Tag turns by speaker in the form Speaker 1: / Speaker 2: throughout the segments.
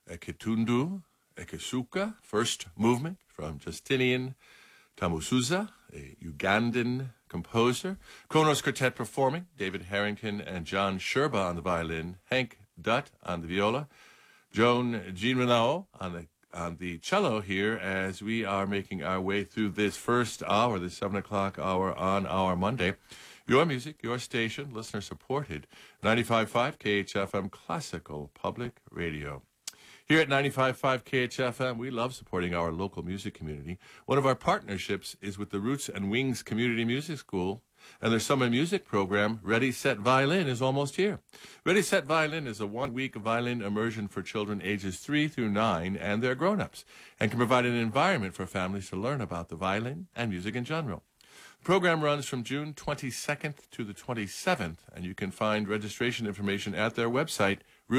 Speaker 1: Eketundu, Ekesuka, first movement from Justinian Tamusuza, a Ugandan composer. Kronos Quartet performing, David Harrington and John Sherba on the violin, Hank Dutt on the viola, Joan Ginrenao on the cello here as we are making our way through this first hour, the 7 o'clock hour on our Monday. Your music, your station, listener-supported, 95.5 KHFM Classical Public Radio. Here at 95.5 KHFM, we love supporting our local music community. One of our partnerships is with the Roots and Wings Community Music School, and their summer music program, Ready, Set, Violin, is almost here. Ready, Set, Violin is a one-week violin immersion for children ages 3 through 9 and their grown-ups, and can provide an environment for families to learn about the violin and music in general. The program runs from June 22nd to the 27th, and you can find registration information at their website,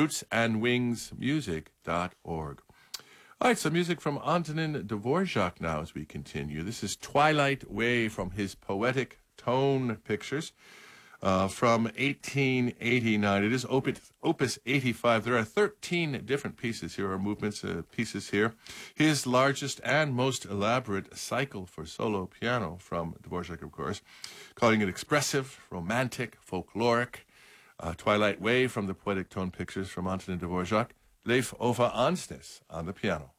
Speaker 1: rootsandwingsmusic.org. All right, so music from Antonin Dvorak now as we continue. This is Twilight Way from his Poetic Tone Pictures from 1889. It is Opus 85. There are 13 different pieces here, or movements, pieces here. His largest and most elaborate cycle for solo piano from Dvorak, of course, calling it expressive, romantic, folkloric. Twilight Way from the Poetic Tone Pictures from Antonin Dvorak. Leif Ove Ansnes on the piano.